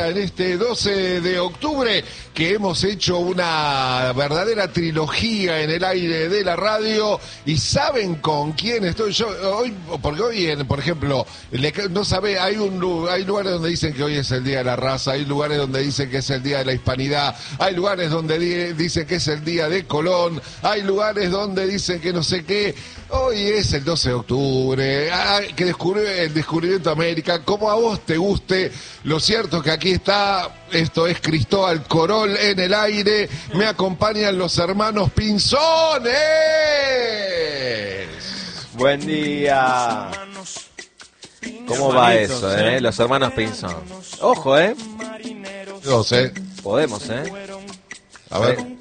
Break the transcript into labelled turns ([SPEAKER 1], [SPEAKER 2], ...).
[SPEAKER 1] en este 12 de octubre que hemos hecho una verdadera trilogía en el aire de la radio. ¿Y saben con quién estoy yo hoy? Porque hoy, por ejemplo, no sabe, hay lugares donde dicen que hoy es el Día de la Raza, hay lugares donde dicen que es el Día de la Hispanidad, hay lugares donde dicen que es el Día de Colón, hay lugares donde dicen que no sé qué. Hoy es el 12 de octubre, que descubrió el descubrimiento de América. Como a vos te guste, lo cierto es que aquí está, esto es Cristóbal Corol en el aire. Me acompañan los hermanos Pinzones.
[SPEAKER 2] Buen día. ¿Cómo va eso, Los hermanos Pinzón. Ojo,
[SPEAKER 1] 12.
[SPEAKER 2] Podemos,
[SPEAKER 1] A ver.